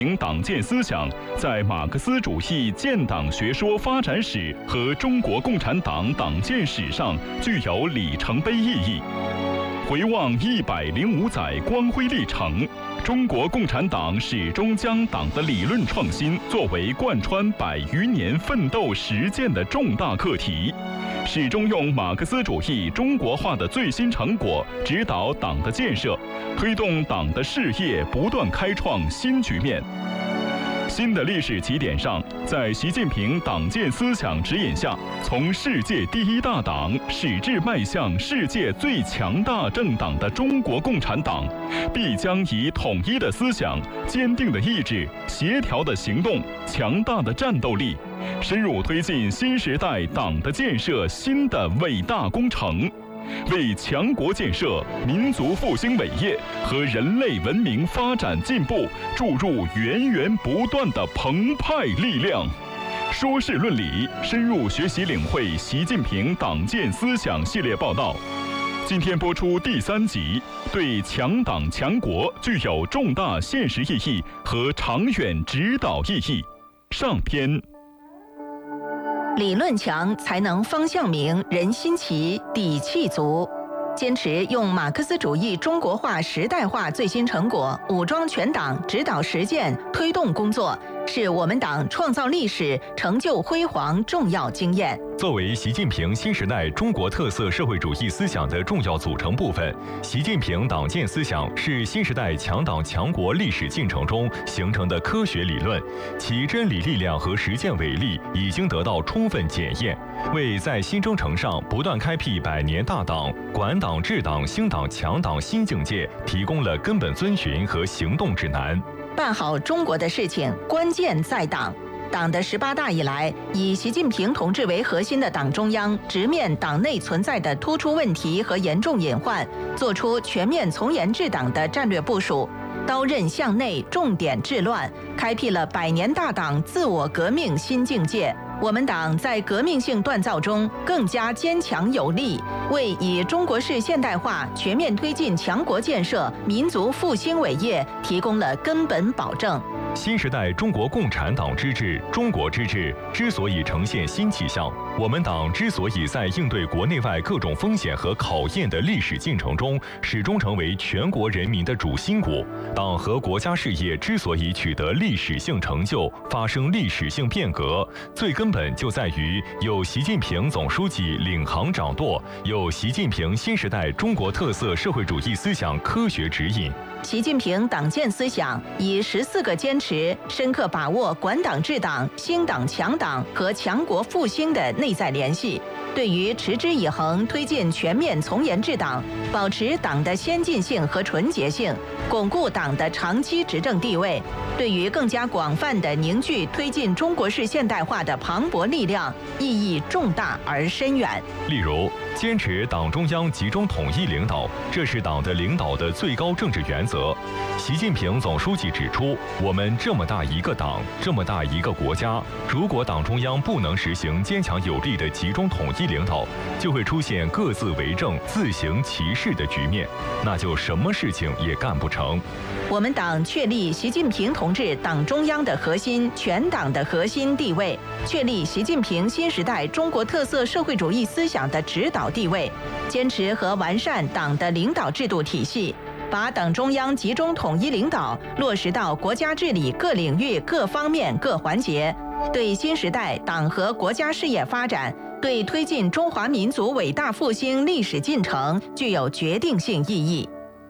党建思想在马克思主义建党学说发展史和中国共产党党建史上具有里程碑意义。回望105载光辉历程，中国共产党始终将党的理论创新作为贯穿100余年奋斗实践的重大课题，始终用马克思主义中国化的最新成果指导党的建设，推动党的事业不断开创新局面。新的历史起点上，在习近平党建思想指引下，从世界第一大党矢志迈向世界最强大政党的中国共产党，必将以统一的思想、坚定的意志、协调的行动、强大的战斗力，深入推进新时代党的建设新的伟大工程，为强国建设、民族复兴伟业和人类文明发展进步注入源源不断的澎湃力量。说事论理，深入学习领会习近平党建思想系列报道。今天播出第3集，对强党强国具有重大现实意义和长远指导意义。上篇。 理论强才能方向明，人心齐，底气足。坚持用马克思主义中国化时代化最新成果武装全党，指导实践，推动工作，是我们党创造历史、成就辉煌重要经验。 作为习近平新时代中国特色社会主义思想的重要组成部分，习近平党建思想是新时代强党强国历史进程中形成的科学理论，其真理力量和实践伟力已经得到充分检验，为在新征程上不断开辟100年大党、管党治党兴党强党新境界提供了根本遵循和行动指南。 办好中国的事情，关键在党。党的18大以来，以习近平同志为核心的党中央直面党内存在的突出问题和严重隐患，做出全面从严治党的战略部署，刀刃向内，重点治乱，开辟了100年大党自我革命新境界。我们党在革命性锻造中更加坚强有力，为以中国式现代化全面推进强国建设、民族复兴伟业提供了根本保证。 新时代中国共产党之治、中国之治之所以呈现新气象，我们党之所以在应对国内外各种风险和考验的历史进程中始终成为全国人民的主心骨，党和国家事业之所以取得历史性成就、发生历史性变革，最根本就在于有习近平总书记领航掌舵，有习近平新时代中国特色社会主义思想科学指引。 习近平党建思想以14个坚持，深刻把握管党治党、兴党强党和强国复兴的内在联系，对于持之以恒推进全面从严治党，保持党的先进性和纯洁性，巩固党的长期执政地位，对于更加广泛的凝聚推进中国式现代化的磅礴力量，意义重大而深远。 例如，坚持党中央集中统一领导，这是党的领导的最高政治原则。习近平总书记指出，我们这么大一个党，这么大一个国家，如果党中央不能实行坚强有力的集中统一领导，就会出现各自为政、自行其事的局面，那就什么事情也干不成。 我们党确立习近平同志党中央的核心、全党的核心地位，确立习近平新时代中国特色社会主义思想的指导地位，坚持和完善党的领导制度体系，把党中央集中统一领导落实到国家治理各领域、各方面、各环节，对新时代党和国家事业发展，对推进中华民族伟大复兴历史进程具有决定性意义。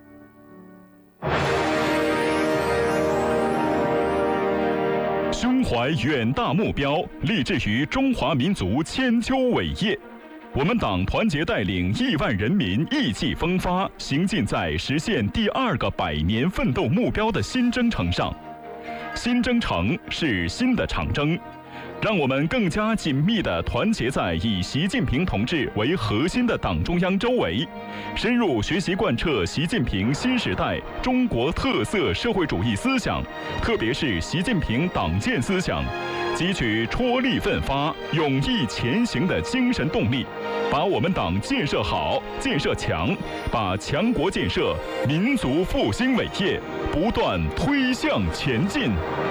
胸怀远大目标，立志于中华民族千秋伟业。我们党团结带领亿万人民意气风发，行进在实现第2个100年奋斗目标的新征程上。新征程是新的长征，让我们更加紧密地团结在以习近平同志为核心的党中央周围，深入学习贯彻习近平新时代中国特色社会主义思想，特别是习近平党建思想，汲取踔厉奋发、勇毅前行的精神动力， 把我们党建设好、建设强，把强国建设、民族复兴伟业不断推向前进。